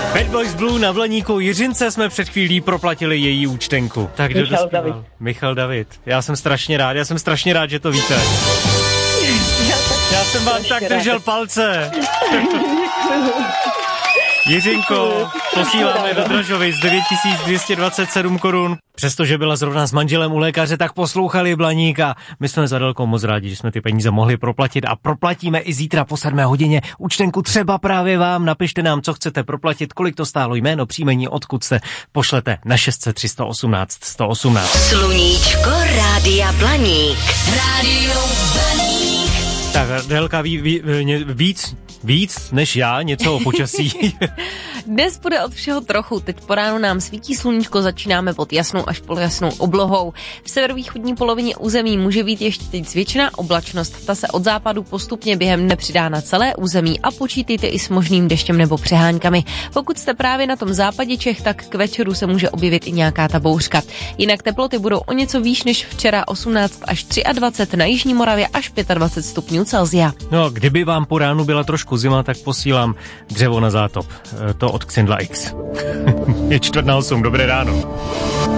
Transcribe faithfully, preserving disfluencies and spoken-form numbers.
Bad Boys Blue na Blaníku. Jiřince jsme před chvílí proplatili její účtenku. Tak kdo Michal dospíval? David. Michal David. Já jsem strašně rád, já jsem strašně rád, že to víte. Já jsem vám tak držel palce. Jiřinko, posíláme do Dražovic devět tisíc dvě stě dvacet sedm korun. Přestože byla zrovna s manželem u lékaře, tak poslouchali Blaníka. My jsme za Delkou moc rádi, že jsme ty peníze mohli proplatit a proplatíme i zítra po sedmé hodině účtenku třeba právě vám. Napište nám, co chcete proplatit, kolik to stálo, jméno, příjmení, odkud jste, pošlete na šest set tři sto osmnáct sto osmnáct. Sluníčko Rádia Blaník. Rádio Blaník. Tak Delka ví, ví, víc, víc než já, něco o počasí. Dnes bude od všeho trochu. Teď po ránu nám svítí sluníčko, začínáme pod jasnou až polojasnou oblohou. V severovýchodní polovině území může být ještě teď zvětšená oblačnost. Ta se od západu postupně během dne přidá na celé území a počítejte i s možným deštěm nebo přeháňkami. Pokud jste právě na tom západě Čech, tak k večeru se může objevit i nějaká ta bouřka. Jinak teploty budou o něco výš než včera, osmnáct až dvacet tři na jižní Moravě až dvacet pět stupňů Celsia. No, kdyby vám po ránu byla trošku zima, tak posílám dřevo na zátop. To od Xindla X. Je čtvrt na osm, dobré ráno.